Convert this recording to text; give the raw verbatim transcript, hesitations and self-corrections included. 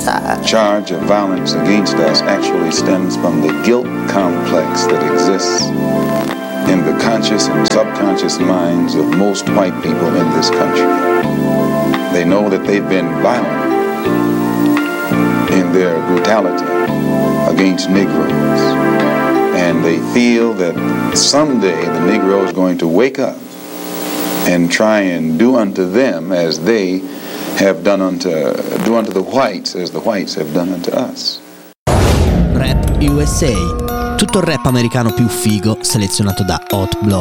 charge of violence against us actually stems from the guilt complex that exists in the conscious and subconscious minds of most white people in this country. They know that they've been violent in their brutality against Negroes, and they feel that someday the Negro is going to wake up and try and do unto them as they have done unto do unto the whites as the whites have done unto us. Rap U S A, tutto il rap americano più figo selezionato da Hot Block.